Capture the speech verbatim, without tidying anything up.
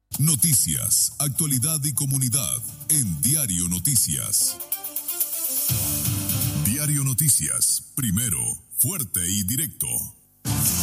Noticias, actualidad y comunidad en Diario Noticias. Diario Noticias, primero, fuerte y directo.